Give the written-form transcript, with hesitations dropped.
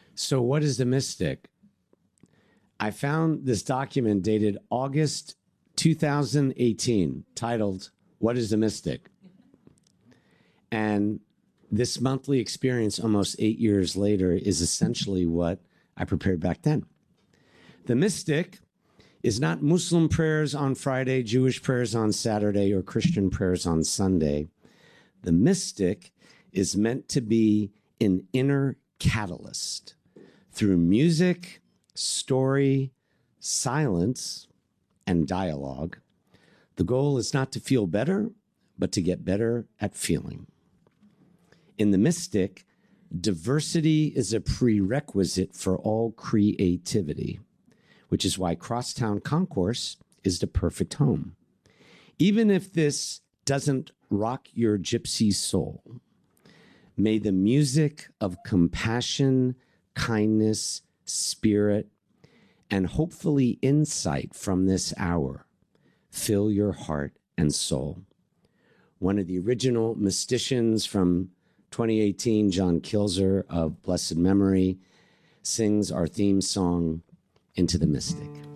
So, what is the mystic? I found this document dated August 2018 titled, What is the Mystic? And this monthly experience, almost 8 years later, is essentially what I prepared back then. The mystic is not Muslim prayers on Friday, Jewish prayers on Saturday, or Christian prayers on Sunday. The mystic is meant to be an inner catalyst through music, story, silence, and dialogue. The goal is not to feel better, but to get better at feeling. In the mystic, diversity is a prerequisite for all creativity, which is why Crosstown Concourse is the perfect home. Even if this doesn't rock your gypsy soul, may the music of compassion, kindness, spirit, and hopefully insight from this hour fill your heart and soul. One of the original mysticians from 2018, John Kilzer of blessed memory, sings our theme song, Into the Mystic.